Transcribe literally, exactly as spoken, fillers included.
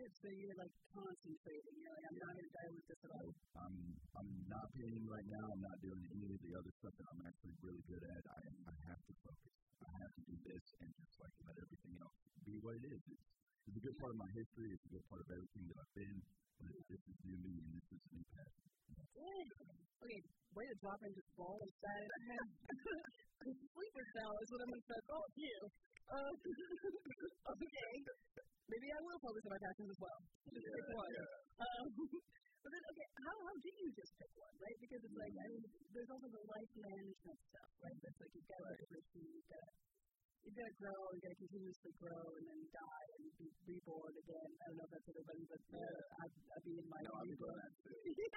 it, so you're like concentrating. You're like, I'm not going to dilute this at all. I'm, I'm not painting right now. I'm not doing any of the other stuff that I'm actually really good at. I, I have to focus. I have to do this and just like let everything else be what it is. It's, it's a good part of my history. It's a good part of everything that I've been. But this is new me and this is a new path. Good. Okay, way to drop into ball and side. Sleeper cell is what I'm going to say. Oh, you. Uh, okay. Maybe I will focus on my passions as well. Just yeah, pick one. Yeah. Um, but then, okay, how, how do you just pick one, right? Because it's like, I mean, there's also the life management stuff, right? That's like you've got to right. you've got to you've got to grow, you've got to continuously grow, and then die and be reborn again. I don't know if that's everybody, but uh, I'd, I'd be in my no, I'd be doing that too.